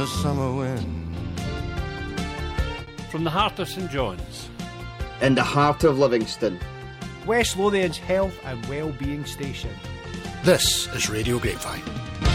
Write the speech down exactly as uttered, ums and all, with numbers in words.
the summer wind. From the heart of St John's, in the heart of Livingston, West Lothian's health and well-being station. This is Radio Grapevine.